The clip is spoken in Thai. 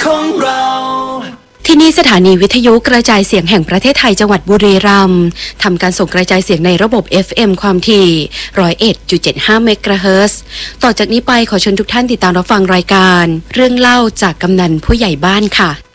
ของเราที่นี่สถานีวิทยุกระจายเสียงแห่งประเทศไทยจังหวัดบุรีรัมย์ทำการส่งกระจายเสียงในระบบ FM ความถี่ 101.75 เมกะเฮิรตซ์ต่อจากนี้ไปขอเชิญทุกท่านติดตามรับฟังรายการเรื่องเล่าจากกำนันผู้ใหญ่บ้านค่ะ